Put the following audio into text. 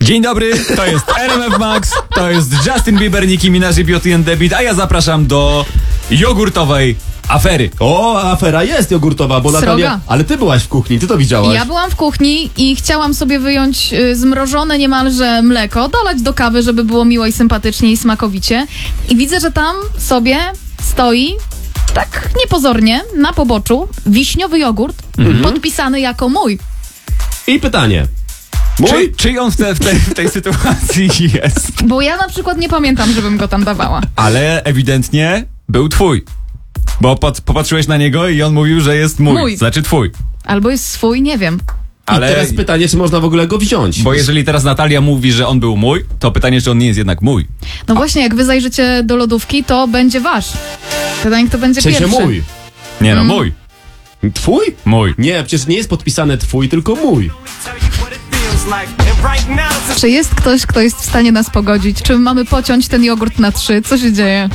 Dzień dobry, to jest RMF Max, to jest Justin Bieber, Nicki Minaj i Beauty and the Beat, a ja zapraszam do jogurtowej afery. O, afera jest jogurtowa, bo Sroga. Natalia... Ale ty byłaś w kuchni, ty to widziałaś. Ja byłam w kuchni i chciałam sobie wyjąć zmrożone niemalże mleko, dolać do kawy, żeby było miło i sympatycznie i smakowicie. I widzę, że tam sobie stoi, tak niepozornie, na poboczu, wiśniowy jogurt, podpisany jako mój. I pytanie. Mój? Czy on w tej sytuacji jest? Bo ja na przykład nie pamiętam, żebym go tam dawała. Ale ewidentnie był twój. Bo popatrzyłeś na niego i on mówił, że jest mój. Znaczy twój. Albo jest swój, nie wiem. Ale I teraz pytanie, czy można w ogóle go wziąć? Bo jeżeli teraz Natalia mówi, że on był mój, to pytanie, czy on nie jest jednak mój. No właśnie, jak wy zajrzycie do lodówki, to będzie wasz. Pytanie, kto będzie W sensie pierwszy. mój. Nie no, mój. Twój? Mój. Nie, przecież nie jest podpisane twój, tylko mój. Czy jest ktoś, kto jest w stanie nas pogodzić? Czy mamy pociąć ten jogurt na 3? Co się dzieje?